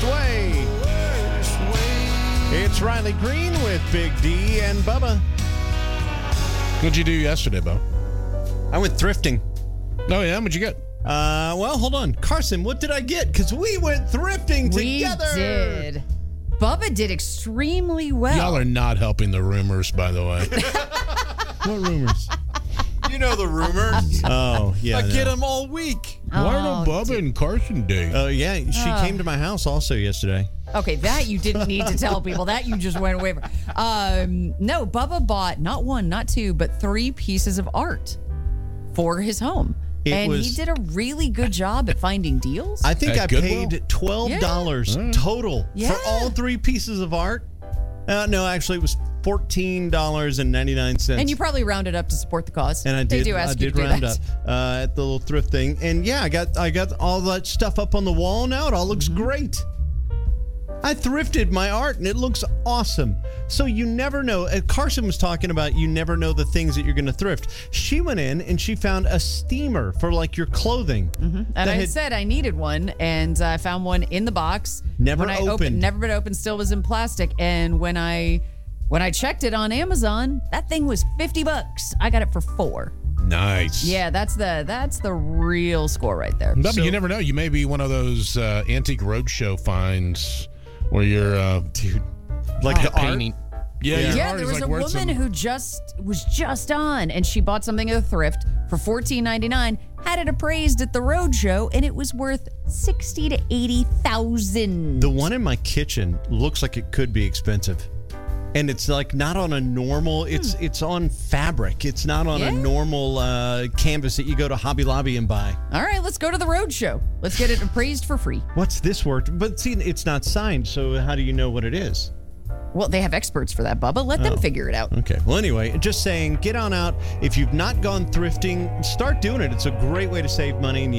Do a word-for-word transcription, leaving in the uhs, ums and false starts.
Worst Way. Worst way. It's Riley Green with Big D and Bubba. What'd you do yesterday, Bo? I went thrifting. Oh, yeah? What'd you get? Uh, well, hold on. Carson, what did I get? Because we went thrifting We together. did. Bubba did extremely well. Y'all are not helping the rumors, by the way. What rumors? You know the rumors. Oh, yeah. I no. get them all week. Why Oh, don't Bubba and Carson date? Oh, yeah. She Oh. came to my house also yesterday. Okay, that you didn't need to tell people. That you just went away from. Um, no, Bubba bought not one, not two, but three pieces of art for his home. It and was- he did a really good job at finding deals. I think At I Goodwill? paid twelve dollars Yeah. total Yeah. for all three pieces of art. Uh, no, actually, it was fourteen dollars and ninety-nine cents. and you probably rounded up to support the cause. And I they did. do ask I you did to do round that. up uh, at the little thrift thing, and yeah, I got I got all that stuff up on the wall now. It all looks Mm-hmm. great. I thrifted my art, and it looks awesome. So you never know. Uh, Carson was talking about you never know the things that you're going to thrift. She went in and she found a steamer for like your clothing. Mm-hmm. And that I had- said I needed one, and I found one in the box. Never when I opened. never been opened, still was in plastic. And when I when I checked it on Amazon, that thing was fifty bucks. I got it for four. Nice. Yeah, that's the that's the real score right there. Bubba, So- you never know. You may be one of those uh, antique roadshow finds where you're, uh, dude, like the painting. art. Yeah, your Yeah, art there is was like a worth woman some- who just was just on, and she bought something at a thrift for fourteen ninety-nine, had it appraised at the roadshow, and it was worth sixty to eighty thousand. The one in my kitchen looks like it could be expensive. And it's like not on a normal, it's it's on fabric. It's not on a Hmm. Yeah. normal uh, canvas that you go to Hobby Lobby and buy. All right, let's go to the roadshow. Let's get it appraised for free. What's this worth? But see, it's not signed, so how do you know what it is? Well, they have experts for that, Bubba. Let them Oh. figure it out. Okay. Well, anyway, just saying, get on out. If you've not gone thrifting, start doing it. It's a great way to save money, and you